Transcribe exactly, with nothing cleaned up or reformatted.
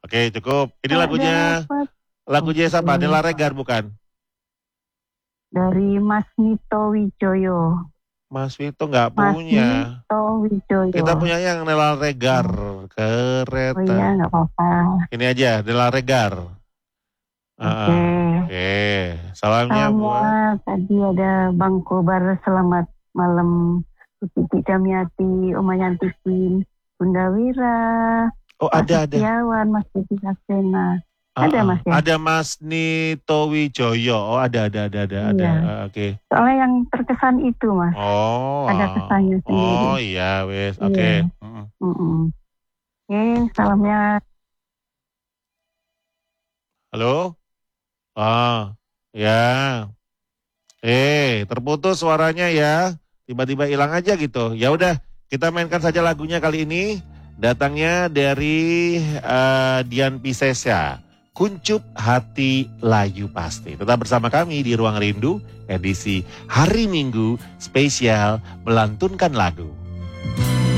Oke, cukup. Ini Tak lagunya, dapat. lagunya siapa? Oke. Nela Regar bukan? Dari Mas Nito Wijoyo. Mas Vito nggak Mas punya. Nito Wijoyo. Kita punya yang Nela Regar. Oh, oh iya, Kereta. nggak apa-apa. Ini aja, Nela Regar. Oke. Uh, Oke, salamnya buat. Salamnya tadi ada Bang Kobar, selamat malam. Titi Damiati, Oma Yantikin, Bunda Wira, Oh, Pak ada ada. Setiawan, Mas Titi Saksena. Uh, Ada uh. Mas ya? Ada Mas Nito Wijoyo. Oh, ada ada ada ada Iya. ada. Uh, Oke. Okay. Soalnya yang terkesan itu Mas. Oh. Ada kesannya sendiri. Oh iya, wes. Oke. Iya. Okay. Mm -mm. Oke, salamnya. Halo. Ah, ya. Eh, terputus suaranya ya. Tiba-tiba hilang aja gitu. Ya udah, kita mainkan saja lagunya kali ini. Datangnya dari uh, Dian Piscesha. Kuncup Hati Layu Pasti. Tetap bersama kami di Ruang Rindu, edisi hari Minggu spesial melantunkan lagu.